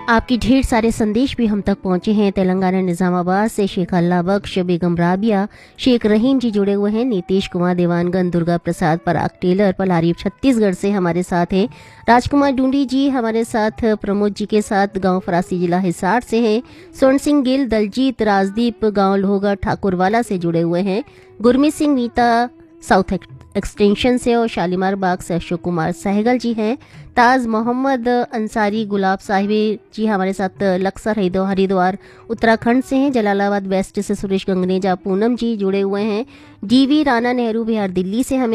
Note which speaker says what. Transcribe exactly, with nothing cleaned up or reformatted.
Speaker 1: आपके ढेर सारे संदेश भी हम तक पहुंचे हैं। तेलंगाना निजामाबाद से शेख अल्लाह बख्श, बेगम राबिया, शेख रहीम जी जुड़े हुए हैं। नीतीश कुमार देवानगंज, दुर्गा प्रसाद, पराग टेलर, पलारी छत्तीसगढ़ से हमारे साथ हैं। राजकुमार डूंडी जी हमारे साथ प्रमोद जी के साथ गांव फरासी जिला हिसार से हैं। स्वर्ण सिंह गिल, दलजीत, राजदीप गांव लोहगा ठाकुरवाला से जुड़े हुए हैं। गुरमीत सिंह मीता साउथ एक्सटेंशन से और शालीमार बाग से अशोक कुमार सहगल जी हैं। ताज मोहम्मद अंसारी, गुलाब साहिबी जी हमारे साथ लक्सर हरिद्वार उत्तराखंड से हैं। जलालाबाद वेस्ट से सुरेश गंगनेजा, पूनम जी जुड़े हुए हैं। डीवी राणा, नेहरू बिहार दिल्ली से हमें